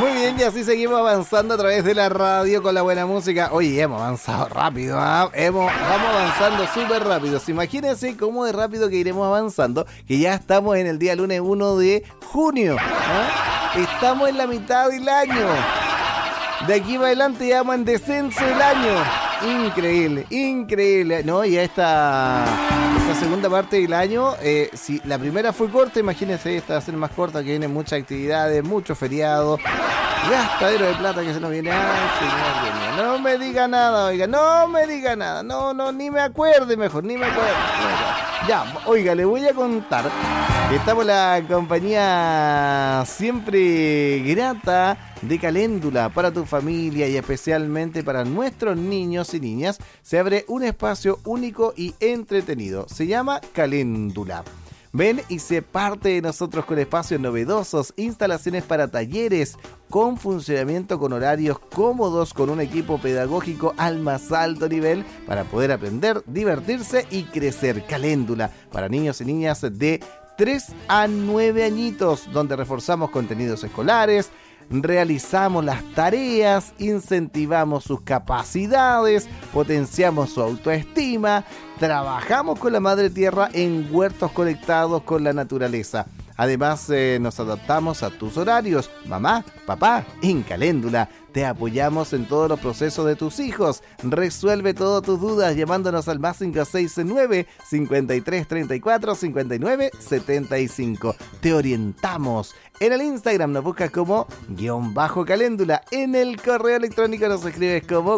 Muy bien, y así seguimos avanzando a través de la radio con la buena música. Oye, hemos avanzado rápido, ¿eh? Vamos avanzando súper rápido. Imagínense cómo de rápido que iremos avanzando, que ya estamos en el día lunes 1 de junio. Estamos en la mitad del año. De aquí para adelante ya vamos en descenso del año. Increíble, increíble. No, y esta segunda parte del año, si la primera fue corta, imagínense, esta va a ser más corta, que vienen muchas actividades, muchos feriados, gastadero de plata que se nos viene. Ay, señor, no me diga nada, oiga, no me diga nada, no, ni me acuerde mejor, ni me acuerde. Ya, oiga, le voy a contar que estamos en la compañía siempre grata de Caléndula para tu familia y especialmente para nuestros niños y niñas. Se abre un espacio único y entretenido. Se llama Caléndula. Ven y sé parte de nosotros con espacios novedosos, instalaciones para talleres, con funcionamiento con horarios cómodos, con un equipo pedagógico al más alto nivel para poder aprender, divertirse y crecer. Caléndula para niños y niñas de 3 a 9 añitos, donde reforzamos contenidos escolares, realizamos las tareas, incentivamos sus capacidades, potenciamos su autoestima, trabajamos con la madre tierra en huertos conectados con la naturaleza. Además, nos adaptamos a tus horarios. Mamá, papá, en Caléndula te apoyamos en todos los procesos de tus hijos. Resuelve todas tus dudas llamándonos al más 569 53 34 59 75. Te orientamos. En el Instagram nos buscas como _Caléndula. En el correo electrónico nos escribes como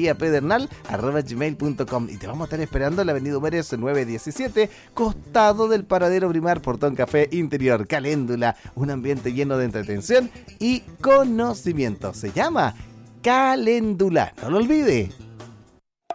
guarderiapedernal@gmail.com y te vamos a estar esperando en la avenida Humérez 917, costado del paradero Primar, Portón Café Interior. Caléndula, un ambiente lleno de entretención y conocimiento. Se llama Caléndula, no lo olvide.